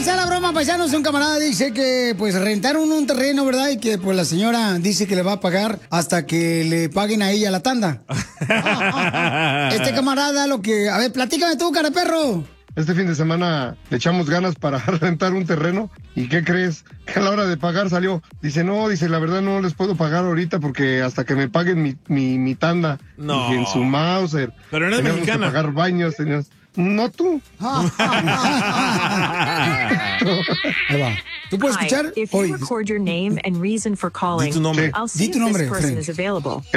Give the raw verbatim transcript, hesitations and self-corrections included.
vamos a la broma, paisanos. Un camarada dice que pues rentaron un terreno, ¿verdad? Y que pues la señora dice que le va a pagar hasta que le paguen a ella la tanda. Este camarada lo que... A ver, platícame tú, cara perro. Este fin de semana le echamos ganas para rentar un terreno. ¿Y qué crees? Que a la hora de pagar salió. Dice, no, dice, la verdad no les puedo pagar ahorita porque hasta que me paguen mi, mi, mi tanda. No. Dije, en su Mauser. Pero no es Teníamos mexicana. que pagar baños, teníamos... No tú. Ahí va. ¿Tú puedes Hi, escuchar? if you Hoy. record your name and reason for calling, Di tu nombre. I'll Di see tu if nombre, this person Fred. is available.